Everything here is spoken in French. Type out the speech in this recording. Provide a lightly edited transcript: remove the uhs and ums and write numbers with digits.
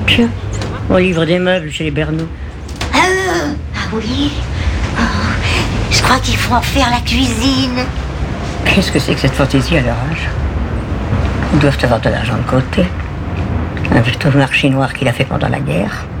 Tiens, on livre des meubles chez les Bernoux. Ah oui. Oh, je crois qu'il faut en faire la cuisine. Qu'est-ce que c'est que cette fantaisie à leur âge? Ils doivent avoir de l'argent de côté. Avec tout le marché noir qu'il a fait pendant la guerre.